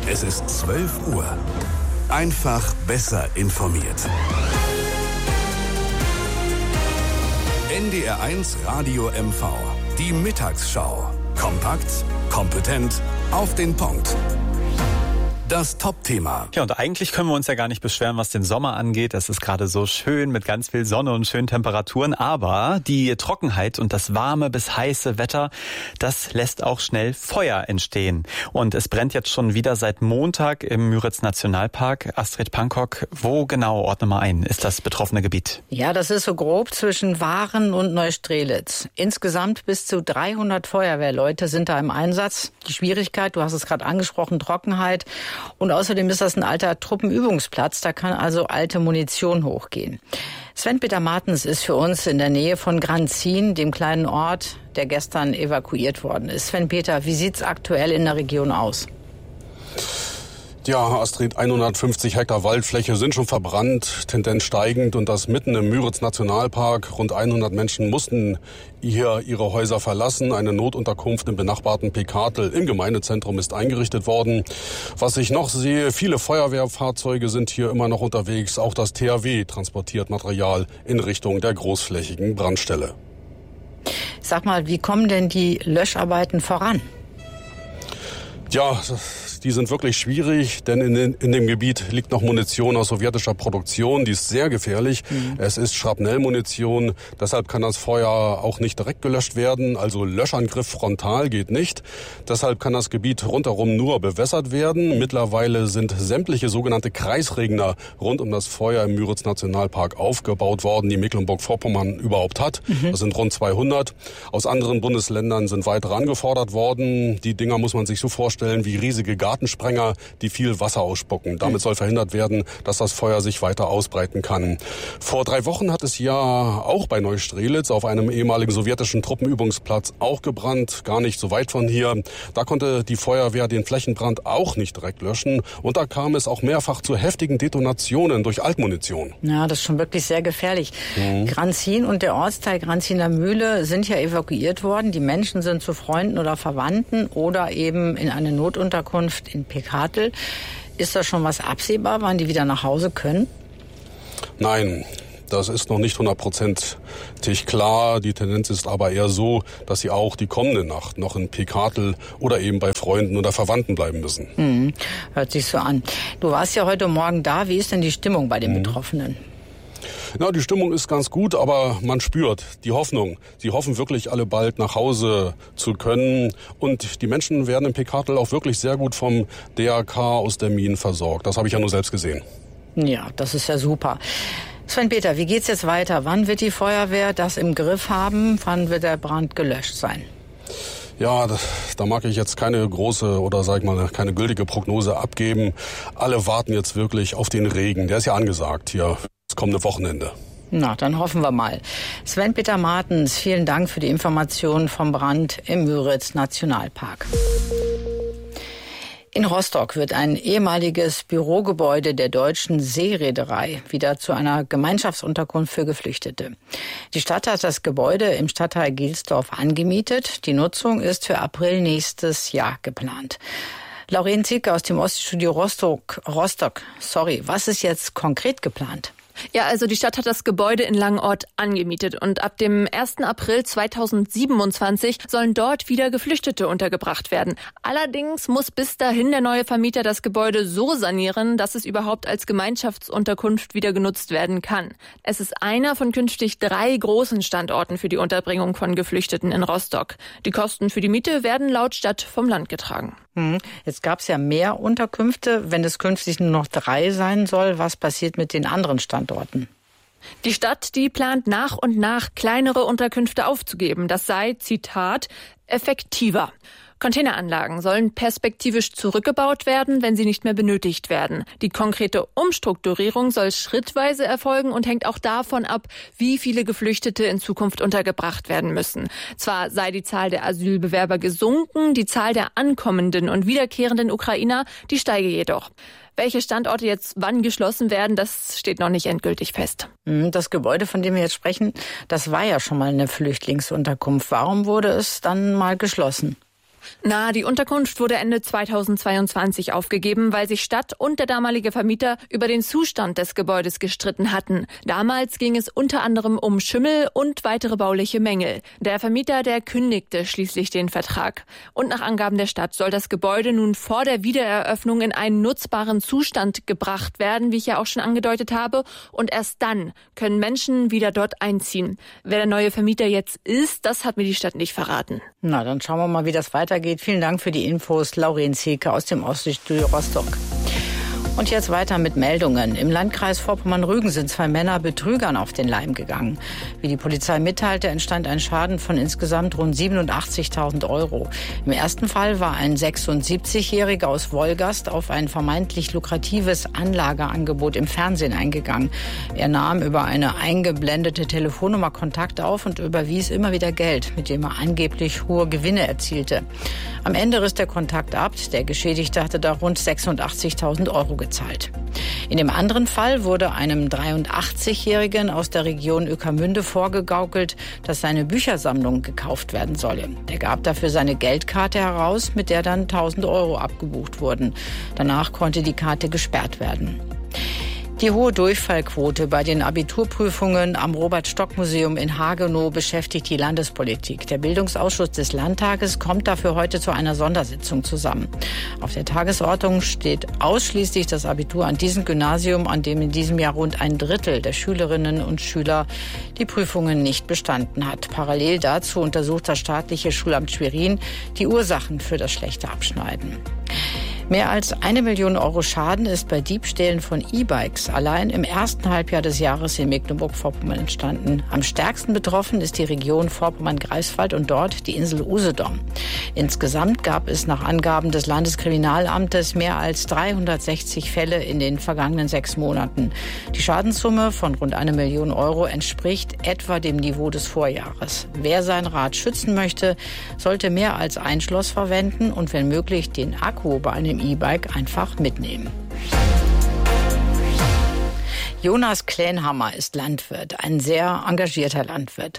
Es ist 12 Uhr. Einfach besser informiert. NDR1 Radio MV. Die Mittagsschau. Kompakt, kompetent, auf den Punkt. Das Top-Thema. Ja, und eigentlich können wir uns ja gar nicht beschweren, was den Sommer angeht. Es ist gerade so schön mit ganz viel Sonne und schönen Temperaturen. Aber die Trockenheit und das warme bis heiße Wetter, das lässt auch schnell Feuer entstehen. Und es brennt jetzt schon wieder seit Montag im Müritz-Nationalpark. Astrid Pankok, wo genau, ordne mal ein, ist das betroffene Gebiet? Ja, das ist so grob zwischen Waren und Neustrelitz. Insgesamt bis zu 300 Feuerwehrleute sind da im Einsatz. Die Schwierigkeit, du hast es gerade angesprochen, Trockenheit. Und außerdem ist das ein alter Truppenübungsplatz, da kann also alte Munition hochgehen. Sven-Peter Martens ist für uns in der Nähe von Granzin, dem kleinen Ort, der gestern evakuiert worden ist. Sven-Peter, wie sieht's aktuell in der Region aus? Ja, Astrid, 150 Hektar Waldfläche sind schon verbrannt, Tendenz steigend, und das mitten im Müritz-Nationalpark. Rund 100 Menschen mussten hier ihre Häuser verlassen. Eine Notunterkunft im benachbarten Pekatel im Gemeindezentrum ist eingerichtet worden. Was ich noch sehe, viele Feuerwehrfahrzeuge sind hier immer noch unterwegs. Auch das THW transportiert Material in Richtung der großflächigen Brandstelle. Sag mal, wie kommen denn die Löscharbeiten voran? Ja, die sind wirklich schwierig, denn in dem Gebiet liegt noch Munition aus sowjetischer Produktion, die ist sehr gefährlich. Es ist Schrapnellmunition, deshalb kann das Feuer auch nicht direkt gelöscht werden, also Löschangriff frontal geht nicht. Deshalb kann das Gebiet rundherum nur bewässert werden. Mittlerweile sind sämtliche sogenannte Kreisregner rund um das Feuer im Müritz-Nationalpark aufgebaut worden, die Mecklenburg-Vorpommern überhaupt hat. Das sind rund 200. Aus anderen Bundesländern sind weitere angefordert worden. Die Dinger muss man sich so vorstellen wie riesige Gartensprenger, die viel Wasser ausspucken. Damit soll verhindert werden, dass das Feuer sich weiter ausbreiten kann. Vor 3 Wochen hat es ja auch bei Neustrelitz auf einem ehemaligen sowjetischen Truppenübungsplatz auch gebrannt, gar nicht so weit von hier. Da konnte die Feuerwehr den Flächenbrand auch nicht direkt löschen, und da kam es auch mehrfach zu heftigen Detonationen durch Altmunition. Ja, das ist schon wirklich sehr gefährlich. Granzin und der Ortsteil Granziner Mühle sind ja evakuiert worden. Die Menschen sind zu Freunden oder Verwandten oder eben in eine Notunterkunft in Pekatel. Ist da schon was absehbar, wann die wieder nach Hause können? Nein, das ist noch nicht 100%ig klar. Die Tendenz ist aber eher so, dass sie auch die kommende Nacht noch in Pekatel oder eben bei Freunden oder Verwandten bleiben müssen. Hört sich so an. Du warst ja heute Morgen da. Wie ist denn die Stimmung bei den Betroffenen? Na, die Stimmung ist ganz gut, aber man spürt die Hoffnung. Sie hoffen wirklich, alle bald nach Hause zu können. Und die Menschen werden in Pekatel auch wirklich sehr gut vom DRK aus der Minen versorgt. Das habe ich ja nur selbst gesehen. Ja, das ist ja super. Sven-Peter, wie geht's jetzt weiter? Wann wird die Feuerwehr das im Griff haben? Wann wird der Brand gelöscht sein? Ja, da mag ich jetzt keine große oder keine gültige Prognose abgeben. Alle warten jetzt wirklich auf den Regen. Der ist ja angesagt hier das kommende Wochenende. Na, dann hoffen wir mal. Sven-Peter Martens, vielen Dank für die Informationen vom Brand im Müritz-Nationalpark. In Rostock wird ein ehemaliges Bürogebäude der Deutschen Seereederei wieder zu einer Gemeinschaftsunterkunft für Geflüchtete. Die Stadt hat das Gebäude im Stadtteil Gilsdorf angemietet. Die Nutzung ist für April nächstes Jahr geplant. Lauren Zieke aus dem Oststudio Rostock. Was ist jetzt konkret geplant? Ja, also die Stadt hat das Gebäude in Langenort angemietet und ab dem 1. April 2027 sollen dort wieder Geflüchtete untergebracht werden. Allerdings muss bis dahin der neue Vermieter das Gebäude so sanieren, dass es überhaupt als Gemeinschaftsunterkunft wieder genutzt werden kann. Es ist einer von künftig 3 großen Standorten für die Unterbringung von Geflüchteten in Rostock. Die Kosten für die Miete werden laut Stadt vom Land getragen. Jetzt gab es ja mehr Unterkünfte. Wenn es künftig nur noch 3 sein soll, was passiert mit den anderen Standorten? Die Stadt, die plant nach und nach kleinere Unterkünfte aufzugeben. Das sei, Zitat, effektiver. Containeranlagen sollen perspektivisch zurückgebaut werden, wenn sie nicht mehr benötigt werden. Die konkrete Umstrukturierung soll schrittweise erfolgen und hängt auch davon ab, wie viele Geflüchtete in Zukunft untergebracht werden müssen. Zwar sei die Zahl der Asylbewerber gesunken, die Zahl der ankommenden und wiederkehrenden Ukrainer, die steige jedoch. Welche Standorte jetzt wann geschlossen werden, das steht noch nicht endgültig fest. Das Gebäude, von dem wir jetzt sprechen, das war ja schon mal eine Flüchtlingsunterkunft. Warum wurde es dann mal geschlossen? Na, die Unterkunft wurde Ende 2022 aufgegeben, weil sich Stadt und der damalige Vermieter über den Zustand des Gebäudes gestritten hatten. Damals ging es unter anderem um Schimmel und weitere bauliche Mängel. Der Vermieter, der kündigte schließlich den Vertrag. Und nach Angaben der Stadt soll das Gebäude nun vor der Wiedereröffnung in einen nutzbaren Zustand gebracht werden, wie ich ja auch schon angedeutet habe. Und erst dann können Menschen wieder dort einziehen. Wer der neue Vermieter jetzt ist, das hat mir die Stadt nicht verraten. Na, dann schauen wir mal, wie das weitergeht. Vielen Dank für die Infos, Lauren Zielke aus dem Ostseestudio Rostock. Und jetzt weiter mit Meldungen. Im Landkreis Vorpommern-Rügen sind 2 Männer Betrügern auf den Leim gegangen. Wie die Polizei mitteilte, entstand ein Schaden von insgesamt rund 87.000 Euro. Im ersten Fall war ein 76-Jähriger aus Wolgast auf ein vermeintlich lukratives Anlageangebot im Fernsehen eingegangen. Er nahm über eine eingeblendete Telefonnummer Kontakt auf und überwies immer wieder Geld, mit dem er angeblich hohe Gewinne erzielte. Am Ende riss der Kontakt ab. Der Geschädigte hatte da rund 86.000 Euro gezahlt. In dem anderen Fall wurde einem 83-Jährigen aus der Region Ueckermünde vorgegaukelt, dass seine Büchersammlung gekauft werden solle. Der gab dafür seine Geldkarte heraus, mit der dann 1.000 Euro abgebucht wurden. Danach konnte die Karte gesperrt werden. Die hohe Durchfallquote bei den Abiturprüfungen am Robert-Stock-Museum in Hagenow beschäftigt die Landespolitik. Der Bildungsausschuss des Landtages kommt dafür heute zu einer Sondersitzung zusammen. Auf der Tagesordnung steht ausschließlich das Abitur an diesem Gymnasium, an dem in diesem Jahr rund 1/3 der Schülerinnen und Schüler die Prüfungen nicht bestanden hat. Parallel dazu untersucht das staatliche Schulamt Schwerin die Ursachen für das schlechte Abschneiden. Mehr als 1 Million Euro Schaden ist bei Diebstählen von E-Bikes allein im ersten Halbjahr des Jahres in Mecklenburg-Vorpommern entstanden. Am stärksten betroffen ist die Region Vorpommern-Greifswald und dort die Insel Usedom. Insgesamt gab es nach Angaben des Landeskriminalamtes mehr als 360 Fälle in den vergangenen 6 Monaten. Die Schadenssumme von rund 1 Million Euro entspricht etwa dem Niveau des Vorjahres. Wer sein Rad schützen möchte, sollte mehr als ein Schloss verwenden und wenn möglich den Akku bei einem E-Bike einfach mitnehmen. Jonas Klänhammer ist Landwirt, ein sehr engagierter Landwirt.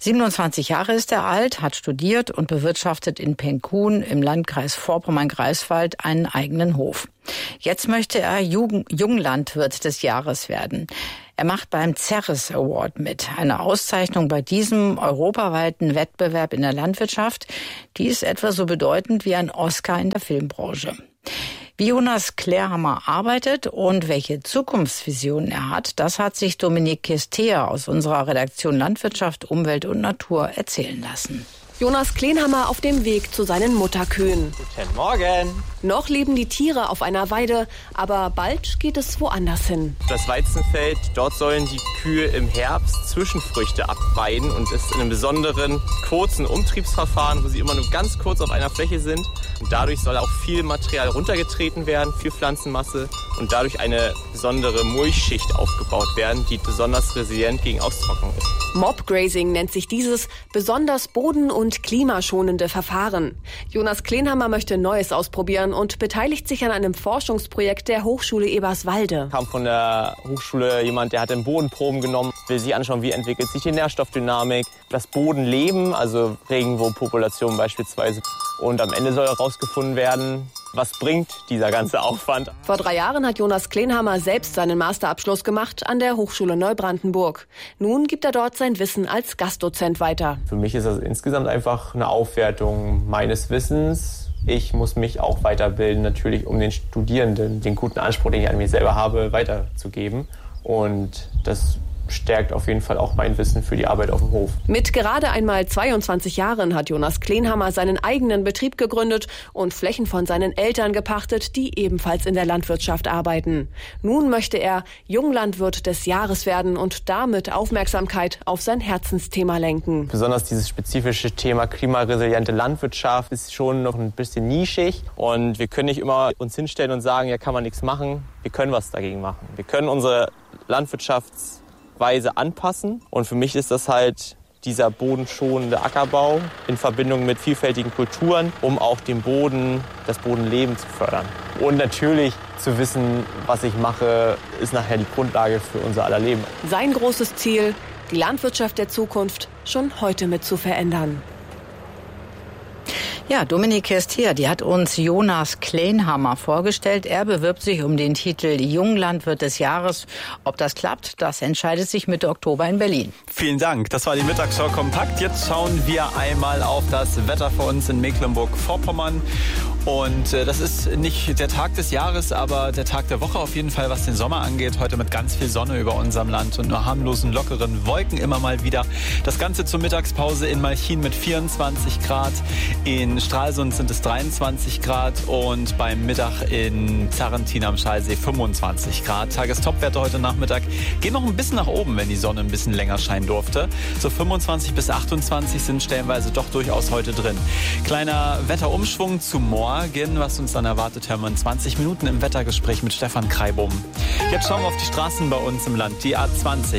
27 Jahre ist er alt, hat studiert und bewirtschaftet in Penkun im Landkreis Vorpommern-Greifswald einen eigenen Hof. Jetzt möchte er Junglandwirt des Jahres werden. Er macht beim Ceres Award mit, eine Auszeichnung bei diesem europaweiten Wettbewerb in der Landwirtschaft. Die ist etwa so bedeutend wie ein Oscar in der Filmbranche. Wie Jonas Klänhammer arbeitet und welche Zukunftsvisionen er hat, das hat sich Dominique Kestea aus unserer Redaktion Landwirtschaft, Umwelt und Natur erzählen lassen. Jonas Klänhammer auf dem Weg zu seinen Mutterkühen. Guten Morgen. Noch leben die Tiere auf einer Weide, aber bald geht es woanders hin. Das Weizenfeld, dort sollen die Kühe im Herbst Zwischenfrüchte abweiden und es in einem besonderen kurzen Umtriebsverfahren, wo sie immer nur ganz kurz auf einer Fläche sind. Und dadurch soll auch viel Material runtergetreten werden, viel Pflanzenmasse und dadurch eine besondere Mulchschicht aufgebaut werden, die besonders resilient gegen Austrocknung ist. Mobgrazing nennt sich dieses besonders boden- und klimaschonende Verfahren. Jonas Klänhammer möchte Neues ausprobieren und beteiligt sich an einem Forschungsprojekt der Hochschule Eberswalde. Kam von der Hochschule jemand, der hat den Bodenproben genommen, will sich anschauen, wie entwickelt sich die Nährstoffdynamik, das Bodenleben, also Regenwurmpopulation beispielsweise. Und am Ende soll herausgefunden werden, was bringt dieser ganze Aufwand. Vor 3 Jahren hat Jonas Klänhammer selbst seinen Masterabschluss gemacht an der Hochschule Neubrandenburg. Nun gibt er dort sein Wissen als Gastdozent weiter. Für mich ist das insgesamt einfach eine Aufwertung meines Wissens. Ich muss mich auch weiterbilden, natürlich um den Studierenden den guten Anspruch, den ich an mich selber habe, weiterzugeben. Und das stärkt auf jeden Fall auch mein Wissen für die Arbeit auf dem Hof. Mit gerade einmal 22 Jahren hat Jonas Klänhammer seinen eigenen Betrieb gegründet und Flächen von seinen Eltern gepachtet, die ebenfalls in der Landwirtschaft arbeiten. Nun möchte er Junglandwirt des Jahres werden und damit Aufmerksamkeit auf sein Herzensthema lenken. Besonders dieses spezifische Thema klimaresiliente Landwirtschaft ist schon noch ein bisschen nischig und wir können nicht immer uns hinstellen und sagen, ja, kann man nichts machen. Wir können was dagegen machen. Wir können unsere Landwirtschaftsweise anpassen und für mich ist das halt dieser bodenschonende Ackerbau in Verbindung mit vielfältigen Kulturen, um auch den Boden, das Bodenleben zu fördern. Und natürlich zu wissen, was ich mache, ist nachher die Grundlage für unser aller Leben. Sein großes Ziel, die Landwirtschaft der Zukunft schon heute mit zu verändern. Ja, Dominik ist hier. Die hat uns Jonas Kleinhammer vorgestellt. Er bewirbt sich um den Titel Junglandwirt des Jahres. Ob das klappt, das entscheidet sich Mitte Oktober in Berlin. Vielen Dank. Das war die Mittagsschau kompakt. Jetzt schauen wir einmal auf das Wetter für uns in Mecklenburg-Vorpommern. Und das ist nicht der Tag des Jahres, aber der Tag der Woche auf jeden Fall, was den Sommer angeht. Heute mit ganz viel Sonne über unserem Land und nur harmlosen, lockeren Wolken immer mal wieder. Das Ganze zur Mittagspause in Malchin mit 24 Grad. In Stralsund sind es 23 Grad und beim Mittag in Zarrentin am Schalsee 25 Grad. Tagestopwerte heute Nachmittag gehen noch ein bisschen nach oben, wenn die Sonne ein bisschen länger scheinen durfte. So 25 bis 28 sind stellenweise doch durchaus heute drin. Kleiner Wetterumschwung zu morgen, was uns dann erwartet, hören wir in 20 Minuten im Wettergespräch mit Stefan Kreibum. Jetzt schauen wir auf die Straßen bei uns im Land. Die A20.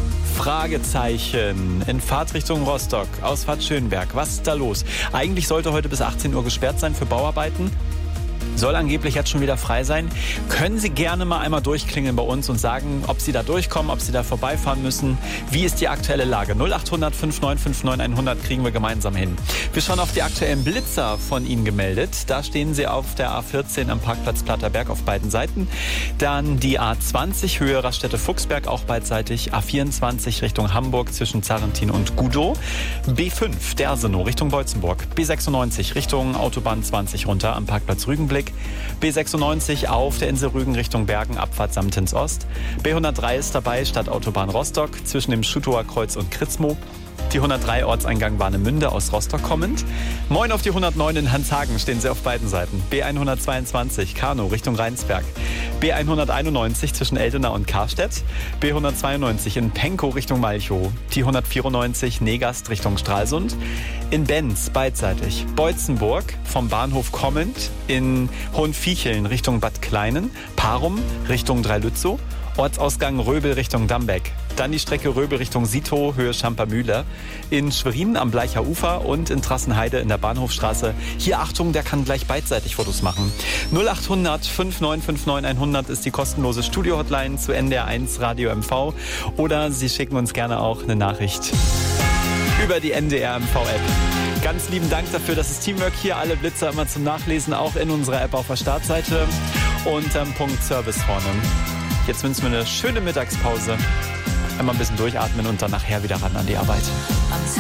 Fragezeichen in Fahrtrichtung Rostock, Ausfahrt Schönberg. Was ist da los? Eigentlich sollte heute bis 18 Uhr gesperrt sein für Bauarbeiten. Soll angeblich jetzt schon wieder frei sein. Können Sie gerne mal einmal durchklingeln bei uns und sagen, ob Sie da durchkommen, ob Sie da vorbeifahren müssen. Wie ist die aktuelle Lage? 0800 5959 100 kriegen wir gemeinsam hin. Wir schauen auf die aktuellen Blitzer von Ihnen gemeldet. Da stehen Sie auf der A14 am Parkplatz Platterberg auf beiden Seiten. Dann die A20 Höhe Raststätte Fuchsberg auch beidseitig. A24 Richtung Hamburg zwischen Zarrentin und Gudow. B5 Dersenow Richtung Beutzenburg. B96 Richtung Autobahn 20 runter am Parkplatz Rügenblick. B96 auf der Insel Rügen Richtung Bergen, Abfahrt Samtens Ost. B103 ist dabei, Stadtautobahn Rostock, zwischen dem Schutower Kreuz und Kritzmo. Die 103 Ortseingang Warnemünde aus Rostock kommend. Moin auf die 109 in Hanshagen stehen Sie auf beiden Seiten. B122 Kanow Richtung Rheinsberg. B191 zwischen Eldena und Karstedt. B192 in Penkow Richtung Malchow. Die 194 Negast Richtung Stralsund. In Benz beidseitig Beutzenburg vom Bahnhof kommend in Hohenviecheln Richtung Bad Kleinen. Parum Richtung Dreilützow. Ortsausgang Röbel Richtung Dambeck. Dann die Strecke Röbel Richtung Sitow, Höhe Schampermühle. In Schwerin am Bleicher Ufer und in Trassenheide in der Bahnhofstraße. Hier Achtung, der kann gleich beidseitig Fotos machen. 0800 5959 100 ist die kostenlose Studio-Hotline zu NDR1 Radio MV. Oder Sie schicken uns gerne auch eine Nachricht über die NDR MV-App. Ganz lieben Dank dafür, dass das Teamwork hier alle Blitzer immer zum Nachlesen auch in unserer App auf der Startseite und am Punkt Service vorne. Jetzt wünschen wir eine schöne Mittagspause. Einmal ein bisschen durchatmen und dann nachher wieder ran an die Arbeit.